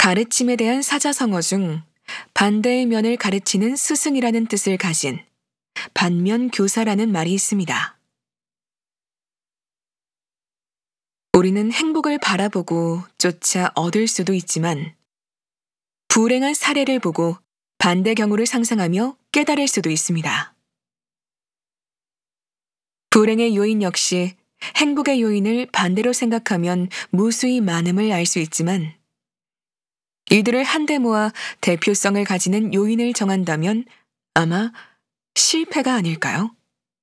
가르침에 대한 사자성어 중 반대의 면을 가르치는 스승이라는 뜻을 가진 반면교사라는 말이 있습니다. 우리는 행복을 바라보고 쫓아 얻을 수도 있지만 불행한 사례를 보고 반대 경우를 상상하며 깨달을 수도 있습니다. 불행의 요인 역시 행복의 요인을 반대로 생각하면 무수히 많음을 알 수 있지만 이들을 한데 모아 대표성을 가지는 요인을 정한다면 아마 실패가 아닐까요?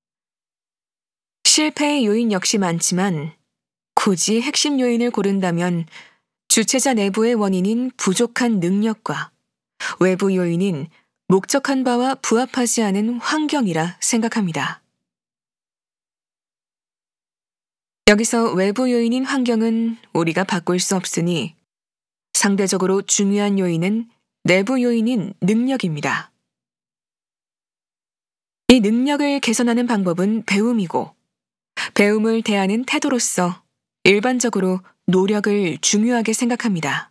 실패의 요인 역시 많지만 굳이 핵심 요인을 고른다면 주체자 내부의 원인인 부족한 능력과 외부 요인인 목적한 바와 부합하지 않은 환경이라 생각합니다. 여기서 외부 요인인 환경은 우리가 바꿀 수 없으니 상대적으로 중요한 요인은 내부 요인인 능력입니다. 이 능력을 개선하는 방법은 배움이고 배움을 대하는 태도로서 일반적으로 노력을 중요하게 생각합니다.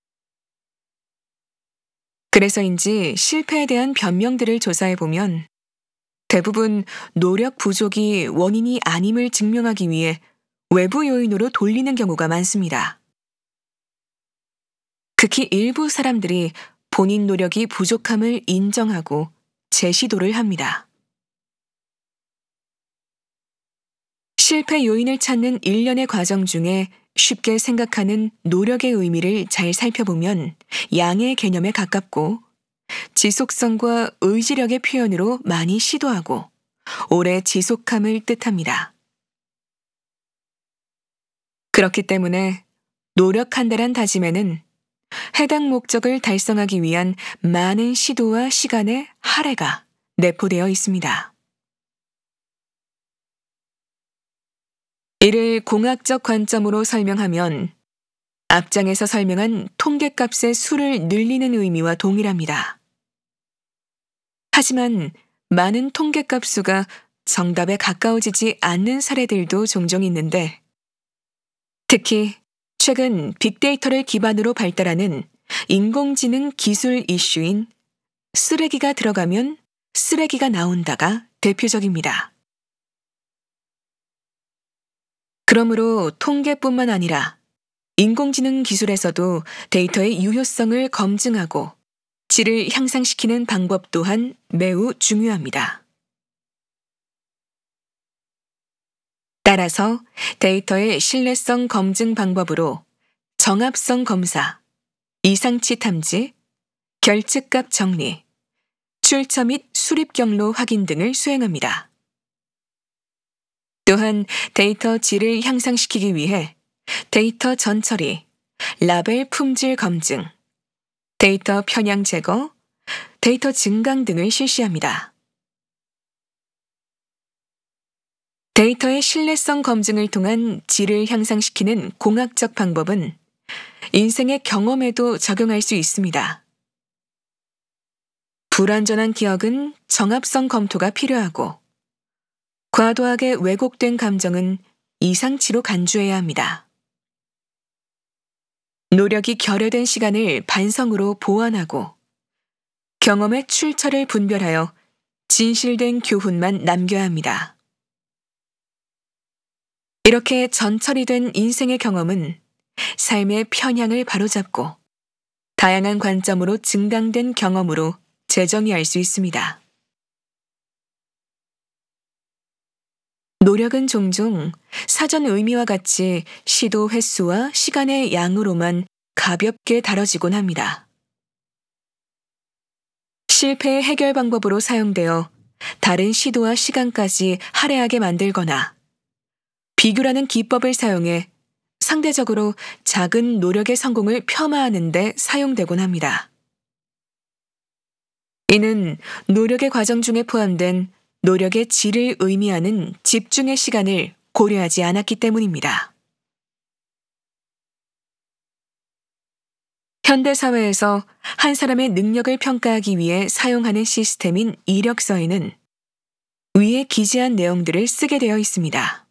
그래서인지 실패에 대한 변명들을 조사해보면 대부분 노력 부족이 원인이 아님을 증명하기 위해 외부 요인으로 돌리는 경우가 많습니다. 특히 일부 사람들이 본인 노력이 부족함을 인정하고 재시도를 합니다. 실패 요인을 찾는 일련의 과정 중에 쉽게 생각하는 노력의 의미를 잘 살펴보면 양의 개념에 가깝고 지속성과 의지력의 표현으로 많이 시도하고 오래 지속함을 뜻합니다. 그렇기 때문에 노력한다란 다짐에는 해당 목적을 달성하기 위한 많은 시도와 시간의 할애가 내포되어 있습니다. 이를 공학적 관점으로 설명하면 앞장에서 설명한 통계값의 수를 늘리는 의미와 동일합니다. 하지만 많은 통계값 수가 정답에 가까워지지 않는 사례들도 종종 있는데 특히 최근 빅데이터를 기반으로 발달하는 인공지능 기술 이슈인 쓰레기가 들어가면 쓰레기가 나온다가 대표적입니다. 그러므로 통계뿐만 아니라 인공지능 기술에서도 데이터의 유효성을 검증하고 질을 향상시키는 방법 또한 매우 중요합니다. 따라서 데이터의 신뢰성 검증 방법으로 정합성 검사, 이상치 탐지, 결측값 정리, 출처 및 수립 경로 확인 등을 수행합니다. 또한 데이터 질을 향상시키기 위해 데이터 전처리, 라벨 품질 검증, 데이터 편향 제거, 데이터 증강 등을 실시합니다. 데이터의 신뢰성 검증을 통한 질을 향상시키는 공학적 방법은 인생의 경험에도 적용할 수 있습니다. 불완전한 기억은 정합성 검토가 필요하고 과도하게 왜곡된 감정은 이상치로 간주해야 합니다. 노력이 결여된 시간을 반성으로 보완하고 경험의 출처를 분별하여 진실된 교훈만 남겨야 합니다. 이렇게 전처리된 인생의 경험은 삶의 편향을 바로잡고 다양한 관점으로 증강된 경험으로 재정의할 수 있습니다. 노력은 종종 사전 의미와 같이 시도 횟수와 시간의 양으로만 가볍게 다뤄지곤 합니다. 실패의 해결 방법으로 사용되어 다른 시도와 시간까지 할애하게 만들거나 비교라는 기법을 사용해 상대적으로 작은 노력의 성공을 폄하하는 데 사용되곤 합니다. 이는 노력의 과정 중에 포함된 노력의 질을 의미하는 집중의 시간을 고려하지 않았기 때문입니다. 현대사회에서 한 사람의 능력을 평가하기 위해 사용하는 시스템인 이력서에는 위에 기재한 내용들을 쓰게 되어 있습니다.